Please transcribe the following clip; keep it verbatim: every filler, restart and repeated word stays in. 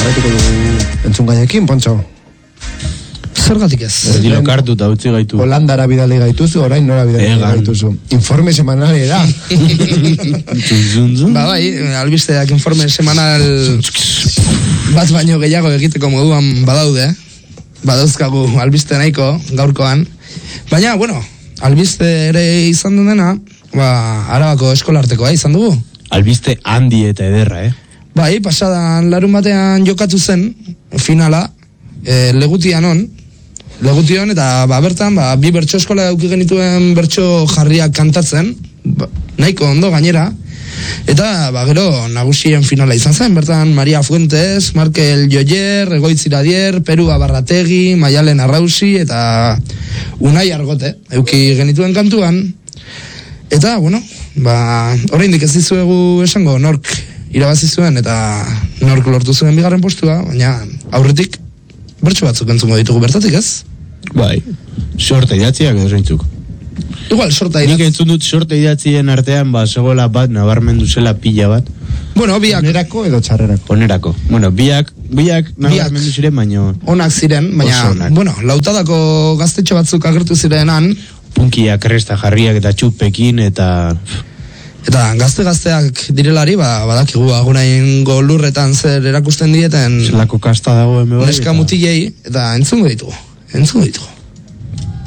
jarraituko dugu entzun gaiekin, Pontxo. Zergatik ez. Dilo kartu eta utzi gaitu. Holandara bidali gaituzu, orain nora bidali gaituzu. Informe semanal era. Ba bai, albisteak informe semanal bat baino gehiago egiteko moduan badaude. Badauzkagu albiste nahiko gaurkoan. Baina, bueno, albiste ere izan dena, ba, Arabako eskolartekoa izan dugu. Albiste handi eta ederra, eh? Bai, pasadan larun batean jokatu zen, finala, e, Legutian on, Legution, eta ba, bertan, ba, bi bertso eskola eduki genituen bertso jarriak kantatzen, ba, nahiko ondo gainera, eta ba, gero nagusien finala izan zen, bertan Maria Fuentes, Markel Joyer, Egoitz Iradier, Peru Abarrategi, Maialen Arrausi, eta Unai Argote, eduki genituen kantuan, eta, bueno, ba, oraindik ez dizuegu esango nork irabazi zuen, eta nork lortu zuen bigarren postua, baina aurretik bertso batzuk entzungo ditugu bertatik, ez? Bai, sorte idatziak edo zeintzuk. Igual, sorta idatzi. Nik entzun dut sorte idatzien artean, ba, zegoela bat, nabarmendu zela pila bat. Bueno, biak... Onerako edo txarrerako? Onerako. Bueno, biak, biak nabarmendu ziren, baino... Onak ziren, baina, bueno, lautadako gaztetxo batzuk agertu zirenan... Punkiak, kresta jarriak eta txupekin, eta... Eta gazte-gazteak direlari, ba, badakigu agunain lurretan zer erakusten dieten... Zelako kasta dago eme bai. Neska mutilei, eta entzungo ditugu, entzungo ditugu.